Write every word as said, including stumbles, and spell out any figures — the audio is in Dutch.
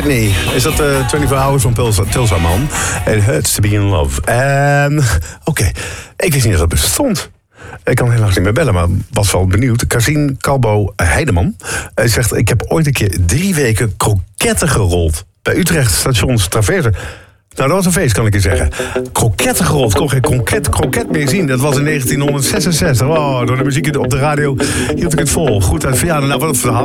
Sydney. Is dat de vierentwintig Hours van Tulsa, Tulsa man? It hurts to be in love. En oké, okay. Ik wist niet dat het bestond. Ik kan helaas niet meer bellen, maar was wel benieuwd. Kazien Calbo Heideman hij zegt... ik heb ooit een keer drie weken kroketten gerold. Bij Utrecht stations Traverse. Nou, dat was een feest, kan ik je zeggen. Kroketten gerold. Ik kon geen kroket, kroket meer zien. Dat was in negentien zesenzestig. Oh, door de muziek op de radio hield ik het vol. Goed uit verjaardag. Nou, wat een verhaal.